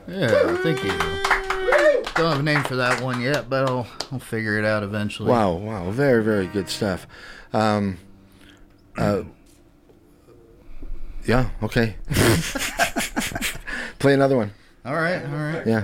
Yeah, thank you. Don't have a name for that one yet, but I'll figure it out eventually. Wow. Very, very good stuff. Yeah, okay. Play another one. All right. Yeah.